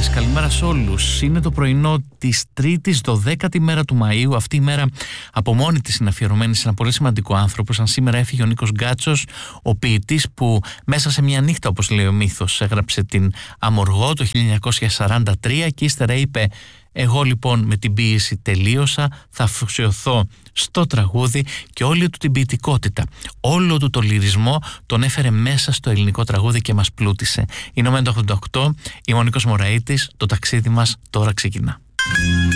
ημέρες, καλημέρα σε όλους. Είναι το πρωινό της Τρίτης, 12η μέρα του Μαΐου. Αυτή η μέρα από μόνη της είναι αφιερωμένη σε ένα πολύ σημαντικό άνθρωπο. Σαν σήμερα έφυγε ο Νίκος Γκάτσος, ο ποιητής που μέσα σε μια νύχτα, όπως λέει ο μύθος, έγραψε την Αμοργό το 1943 και ύστερα είπε: εγώ λοιπόν με την ποίηση τελείωσα, θα αφοσιωθώ στο τραγούδι, και όλη του την ποιητικότητα, όλο του το λυρισμό τον έφερε μέσα στο ελληνικό τραγούδι και μας πλούτησε. Είναι ο Μέντο 88, είμαι ο Νίκος Μωραΐτης, το ταξίδι μας τώρα ξεκινά.